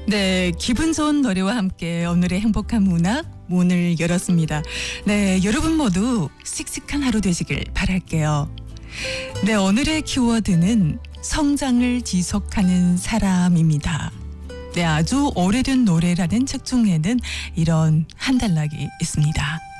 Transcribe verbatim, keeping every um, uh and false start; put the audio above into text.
네, 기분 좋은 노래와 함께 오늘의 행복한 문학 문을 열었습니다. 네, 여러분 모두 씩씩한 하루 되시길 바랄게요. 네, 오늘의 키워드는 성장을 지속하는 사람입니다. 네, 아주 오래된 노래라는 책 중에는 이런 한 단락이 있습니다.